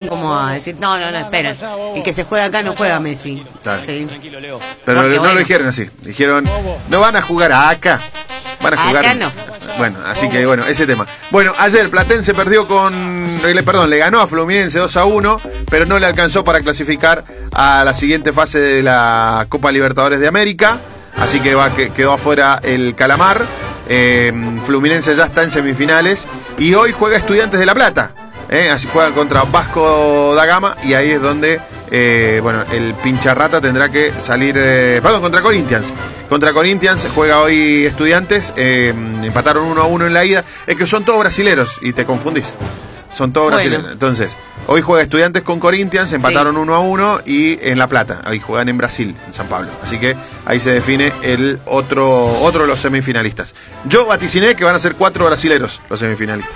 como a decir, no, espera, el que se juega acá no juega Messi. Sí. Pero porque, no lo dijeron así, dijeron, no van a jugar acá, van a jugar acá no. Bueno, así que bueno, ese tema. Bueno, ayer Platense le ganó a Fluminense 2-1, pero no le alcanzó para clasificar a la siguiente fase de la Copa Libertadores de América, así que quedó afuera el Calamar. Fluminense ya está en semifinales y hoy juega Estudiantes de La Plata. Así juegan contra Vasco da Gama y ahí es donde el pincharrata tendrá que salir, contra Corinthians. Contra Corinthians juega hoy Estudiantes, empataron 1-1 en la ida. Es que son todos brasileros y te confundís. Son todos brasileños. Entonces, hoy juega Estudiantes con Corinthians, empataron 1-1 y en La Plata. Hoy juegan en Brasil, en San Pablo. Así que ahí se define el otro de los semifinalistas. Yo vaticiné que van a ser 4 brasileros los semifinalistas.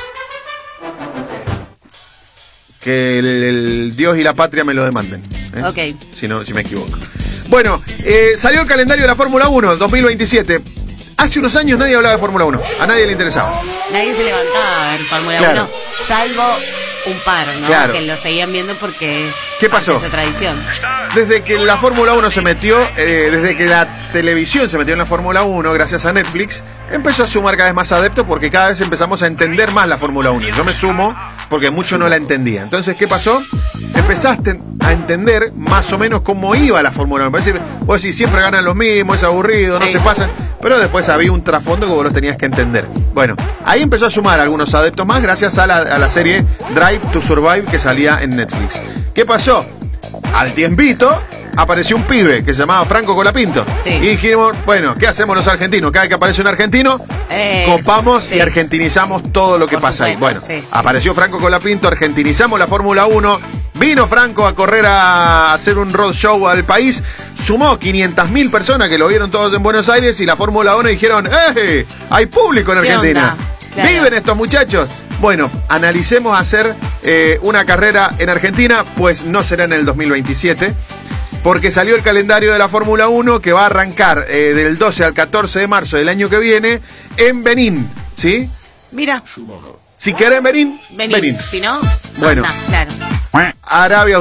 Que el Dios y la patria me lo demanden. Ok. Si me equivoco. Bueno, salió el calendario de la Fórmula 1 2027. Hace unos años nadie hablaba de Fórmula 1. A nadie le interesaba. Nadie se levantaba a ver Fórmula 1, salvo un par, ¿no? Claro. Que lo seguían viendo porque ¿qué pasó? Es su tradición. Desde que la Fórmula 1 se metió, desde que la televisión se metió en la Fórmula 1, gracias a Netflix, empezó a sumar cada vez más adeptos porque cada vez empezamos a entender más la Fórmula 1. Yo me sumo porque mucho no la entendía. Entonces, ¿qué pasó? Empezaste a entender más o menos cómo iba la Fórmula 1. Parece que vos decís, siempre ganan los mismos, es aburrido, no se pasan. Pero después había un trasfondo que vos los tenías que entender. Bueno, ahí empezó a sumar algunos adeptos más gracias a la serie Drive to Survive que salía en Netflix. ¿Qué pasó? Al tiempito apareció un pibe que se llamaba Franco Colapinto. Sí. Y dijimos, bueno, ¿qué hacemos los argentinos? Cada vez que aparece un argentino, copamos y argentinizamos todo lo que pasa ahí. Bueno, apareció Franco Colapinto, argentinizamos la Fórmula 1. Vino Franco a correr a hacer un roadshow al país. Sumó 500.000 personas que lo vieron todos en Buenos Aires y la Fórmula 1 dijeron, hay público en Argentina. Claro. ¿Viven estos muchachos? Bueno, analicemos hacer una carrera en Argentina, pues no será en el 2027, porque salió el calendario de la Fórmula 1 que va a arrancar del 12 al 14 de marzo del año que viene en Benín, ¿sí? Mira. Si querés Benín. Si no, bueno, claro. Arabia,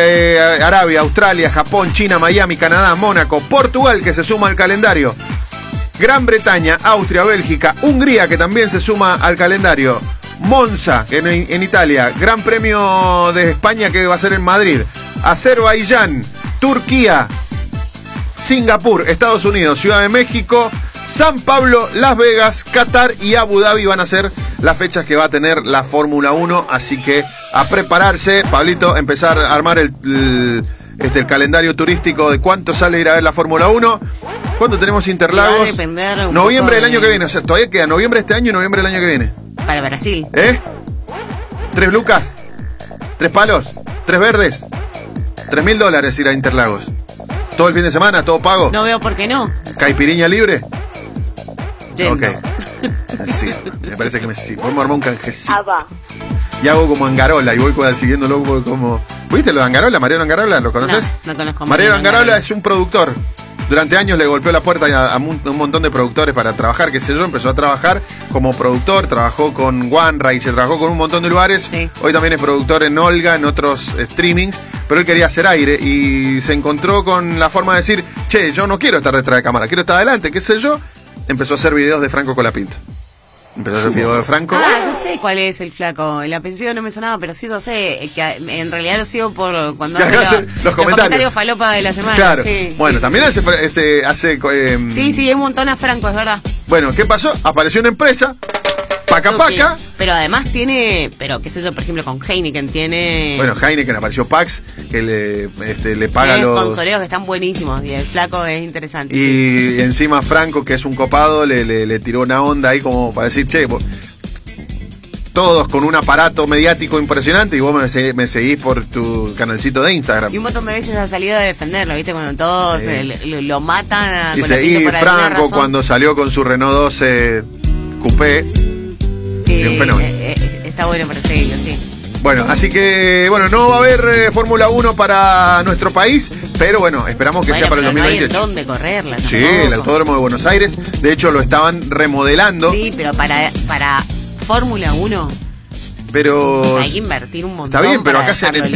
Australia, Japón, China, Miami, Canadá, Mónaco, Portugal, que se suma al calendario. Gran Bretaña, Austria, Bélgica, Hungría, que también se suma al calendario. Monza, que en Italia. Gran Premio de España, que va a ser en Madrid. Azerbaiyán, Turquía, Singapur, Estados Unidos, Ciudad de México, San Pablo, Las Vegas, Qatar y Abu Dhabi van a ser las fechas que va a tener la Fórmula 1. Así que a prepararse, Pablito, empezar a armar el calendario turístico de cuánto sale ir a ver la Fórmula 1. ¿Cuándo tenemos Interlagos? Va a depender un noviembre del año que viene. O sea, todavía queda noviembre este año y noviembre del año que viene. Para Brasil. 3 lucas, 3 palos, 3 verdes, $3.000 ir a Interlagos. Todo el fin de semana, todo pago. No veo por qué no. ¿Caipiriña libre? Yendo. Ok. Sí, me parece que sí. Podemos armar un canjecito. Y hago como Angarola y voy siguiéndolo como... ¿Viste lo de Angarola? ¿Mariano Angarola? ¿Lo conoces? No conozco. Mariano Angarola es un productor. Durante años le golpeó la puerta a un montón de productores para trabajar, qué sé yo. Empezó a trabajar como productor, trabajó con OneRide, se trabajó con un montón de lugares. Sí. Hoy también es productor en Olga, en otros streamings. Pero él quería hacer aire y se encontró con la forma de decir, che, yo no quiero estar detrás de cámara, quiero estar adelante, qué sé yo. Empezó a hacer videos de Franco Colapinto. Empezó a hacer videos de Franco. No sé cuál es el flaco. El apellido no me sonaba, pero sí lo sé. Que en realidad lo sigo por cuando hace los comentarios falopa de la semana. Claro. Sí, bueno, sí, también sí. hace Sí, es un montón a Franco, es verdad. Bueno, ¿qué pasó? Apareció una empresa, Paca. Pero además tiene, qué sé yo, por ejemplo, con Heineken tiene... Bueno, Heineken apareció Pax, que le paga los... sponsoreos que están buenísimos y el flaco es interesante. Y encima Franco, que es un copado, le tiró una onda ahí como para decir, che, todos con un aparato mediático impresionante y vos me seguís por tu canalcito de Instagram. Y un montón de veces ha salido a defenderlo, ¿viste? Cuando todos lo matan a... Dice, y Franco cuando salió con su Renault 12 Coupé... Sí, un fenómeno. Está bueno para seguirlo, sí. Bueno, así que, no va a haber Fórmula 1 para nuestro país, pero esperamos que sea para el 2028. No hay dónde correrla. Sí, el Autódromo de Buenos Aires, de hecho lo estaban remodelando. Sí, pero para Fórmula 1... Pero... hay que invertir un montón. Está bien, pero acá